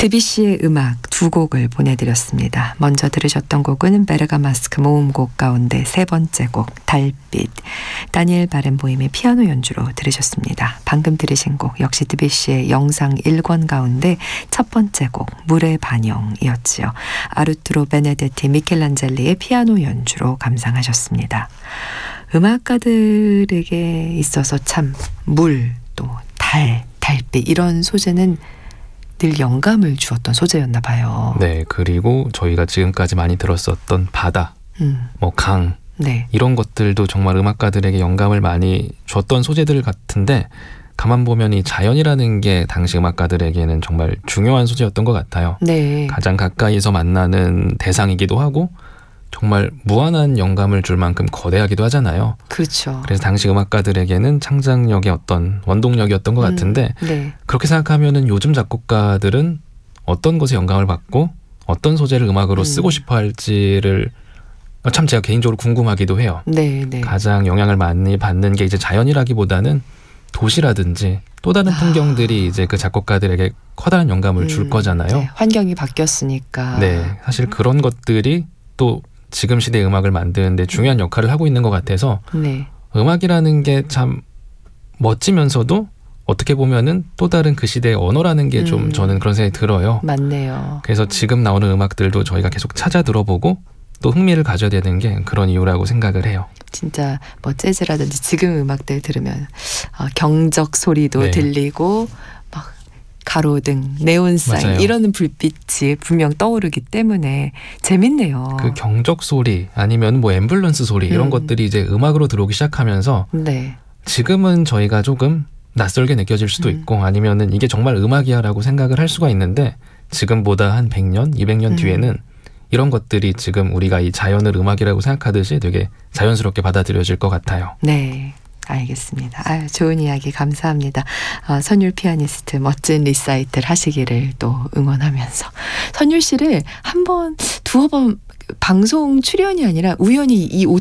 드뷔시의 음악 두 곡을 보내드렸습니다. 먼저 들으셨던 곡은 베르가마스크 모음곡 가운데 세 번째 곡 달빛, 다니엘 바렌보임의 피아노 연주로 들으셨습니다. 방금 들으신 곡 역시 드뷔시의 영상 1권 가운데 첫 번째 곡 물의 반영이었지요. 아르투로 베네데티 미켈란젤리의 피아노 연주로 감상하셨습니다. 음악가들에게 있어서 참 물, 또 달, 달빛 이런 소재는 늘 영감을 주었던 소재였나 봐요. 네, 그리고 저희가 지금까지 많이 들었었던 바다, 뭐 강, 네. 이런 것들도 정말 음악가들에게 영감을 많이 줬던 소재들 같은데 가만 보면 이 자연이라는 게 당시 음악가들에게는 정말 중요한 소재였던 것 같아요. 네. 가장 가까이서 만나는 대상이기도 하고 정말 무한한 영감을 줄 만큼 거대하기도 하잖아요. 그렇죠. 그래서 당시 음악가들에게는 창작력의 어떤 원동력이었던 것 같은데 네. 그렇게 생각하면은 요즘 작곡가들은 어떤 것에 영감을 받고 어떤 소재를 음악으로 쓰고 싶어 할지를 참 제가 개인적으로 궁금하기도 해요. 네, 네. 가장 영향을 많이 받는 게 이제 자연이라기보다는 도시라든지 또 다른 풍경들이 이제 그 작곡가들에게 커다란 영감을 줄 거잖아요. 네, 환경이 바뀌었으니까. 네, 사실 그런 것들이 또 지금 시대의 음악을 만드는데 중요한 역할을 하고 있는 것 같아서 네. 음악이라는 게 참 멋지면서도 어떻게 보면은 또 다른 그 시대의 언어라는 게 좀 저는 그런 생각이 들어요. 맞네요. 그래서 지금 나오는 음악들도 저희가 계속 찾아 들어보고 또 흥미를 가져야 되는 게 그런 이유라고 생각을 해요. 진짜 뭐 재즈라든지 지금 음악들 들으면 경적 소리도 네. 들리고 막 가로등, 네온사인 맞아요. 이런 불빛이 분명 떠오르기 때문에 재밌네요. 그 경적 소리 아니면 뭐 앰뷸런스 소리 이런 것들이 이제 음악으로 들어오기 시작하면서 네. 지금은 저희가 조금 낯설게 느껴질 수도 있고 아니면은 이게 정말 음악이야라고 생각을 할 수가 있는데 지금보다 한 100년, 200년 뒤에는 이런 것들이 지금 우리가 이 자연을 음악이라고 생각하듯이 되게 자연스럽게 받아들여질 것 같아요. 네. 알겠습니다. 아유, 좋은 이야기 감사합니다. 선율 피아니스트 멋진 리사이틀 하시기를 또 응원하면서 선율 씨를 한 번, 두어 번 방송 출연이 아니라 우연히 이